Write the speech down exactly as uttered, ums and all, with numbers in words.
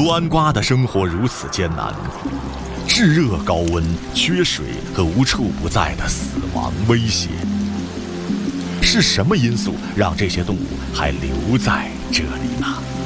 罗安瓜的生活如此艰难，炙热、高温、缺水和无处不在的死亡威胁。是什么因素让这些动物还留在这里呢？